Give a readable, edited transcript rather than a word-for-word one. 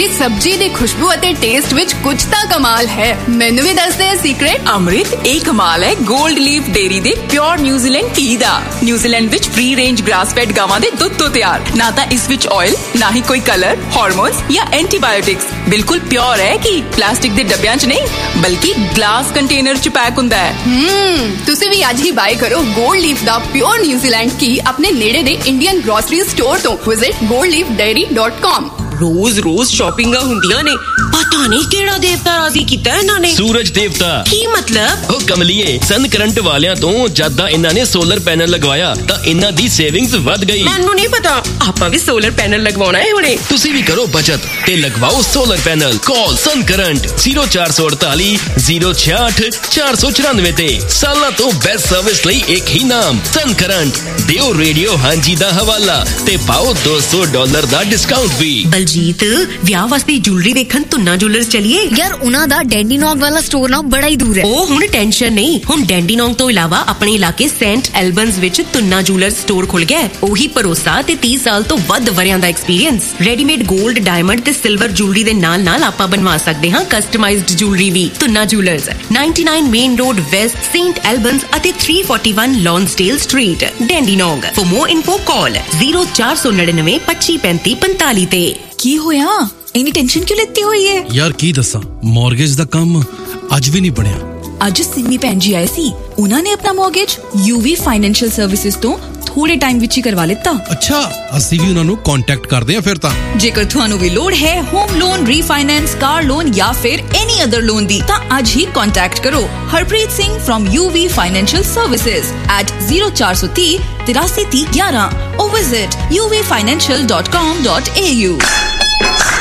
जी सब्जी दी खुशबू अते टेस्ट विच कुछ तां कमाल है। मैनू भी दस दे सीक्रेट। अमृत एक कमाल है गोल्ड लीफ डेयरी दे प्योर न्यूजीलैंड घी दा। न्यूजीलैंड विच फ्री रेंज ग्रास फेड गावां दे दुध तो तैयार, ना तां इस विच ऑयल, ना ही कोई कलर, हार्मोन्स या एंटीबायोटिक्स। बिल्कुल प्योर है कि प्लास्टिक दे डब्बियां च नहीं बल्कि ग्लास कंटेनर च पैक हुंदा है। तुसी भी आज ही बाय करो गोल्ड लीफ दा प्योर न्यूजीलैंड घी अपने नेड़े दे इंडियन ग्रोसरी स्टोर तो। Visit goldleafdairy.com। रोज रोज शॉपिंग हुंदियां ने, पता नहीं केड़ा देवता राजी कीता इन्हां ने। सूरज देवता की मतलब? ओ कमलिए, सन करंट वालियां तो जदा इन्हां ने सोलर पैनल लगवाया तां इन्हां दी सेविंग्स वध गई। मैनू नहीं पता, आपां भी सोलर पैनल लगवाना है हुणे। तुसी भी करो बचत ते लगवाओ सोलर पैनल। कॉल सन करंट 0448 066 494 ते। सालां तो बेस्ट सर्विस लई एक ही नाम सन करंट। दियो रेडियो हांजी दा हवाला ते पाओ $200 दा डिस्काउंट भी। बलजीत, ਵਿਆਹ ਵਾਸਤੇ ਜੁਐਲਰੀ ਵੇਖਣ ਤੁੰਨਾ ਜੁਐਲਰਸ ਚਲੀਏ। यार उन्हां दा डैंडीनॉग वाला स्टोर ना बड़ा ही दूर है। ਉਹ ਹੁਣ ਟੈਨਸ਼ਨ ਨਹੀਂ, ਹੁਣ ਡੈਂਡੀਨੌਂਗ ਤੋਂ ਇਲਾਵਾ ਆਪਣੇ ਇਲਾਕੇ ਸੈਂਟ ਐਲਬਨਸ ਵਿੱਚ ਤੁੰਨਾ ਜੁਐਲਰਸ ਸਟੋਰ ਖੁੱਲ ਗਿਆ ਹੈ। ਉਹੀ ਭਰੋਸਾ ਤੇ 30 ਸਾਲ ਤੋਂ ਵੱਧ ਵਰਿਆਂ ਦਾ ਐਕਸਪੀਰੀਅੰਸ। ਰੈਡੀਮੇਡ 골ਡ, ਡਾਇਮੰਡ ਤੇ ਸਿਲਵਰ ਜੁਐਲਰੀ ਦੇ ਨਾਲ-ਨਾਲ ਆਪਾਂ ਬਣਵਾ ਸਕਦੇ ਹਾਂ ਕਸਟਮਾਈਜ਼ਡ ਜੁਐਲਰੀ ਵੀ। Tuna jewellers 99 main road West, Saint ਐਲਬਨਸ ਅਤੇ 341 ਲੌਂਸਡੇਲ street, ਡੈਂਡੀਨੌਂਗ। For more info call 0499 2535 45 ਤੇ। ਕੀ ਹੋਇਆ? ਇੰਨੀ ਟੈਨਸ਼ਨ ਕਿਉਂ ਲੈਤੀ ਹੋਈ ਹੈ? ਯਾਰ ਕੀ ਦੱਸਾਂ, ਮੌਰਗੇਜ ਦਾ ਕੰਮ ਅੱਜ ਵੀ ਨਹੀਂ ਬਣਿਆ। ਅੱਜ ਸਿੰਮੀ ਭੈਣ ਜੀ ਆਏ ਸੀ, ਉਹਨਾਂ ਨੇ ਆਪਣਾ ਮੌਰਗੇਜ UV ਫਾਈਨੈਂਸ਼ੀਅਲ ਸਰਵਿਸਿਜ਼ ਤੋਂ ਥੋੜੇ ਟਾਈਮ ਵਿੱਚ ਹੀ ਕਰਵਾ ਲਿੱਤਾ। ਅੱਛਾ, ਅਸੀਂ ਵੀ ਉਹਨਾਂ ਨੂੰ ਕੰਟੈਕਟ ਕਰਦੇ ਹਾਂ ਫਿਰ ਤਾਂ। ਜੇਕਰ ਤੁਹਾਨੂੰ ਵੀ ਲੋੜ ਹੈ home loan, refinance, car loan ਜਾਂ ਫਿਰ ਐਨੀ ਅਦਰ ਲੋਨ ਦੀ, ਤਾਂ ਅੱਜ ਹੀ ਕੰਟੈਕਟ ਕਰੋ Harpreet Singh from UV Financial Services at 0430 83 30 11 or visit uvfinancial.com.au।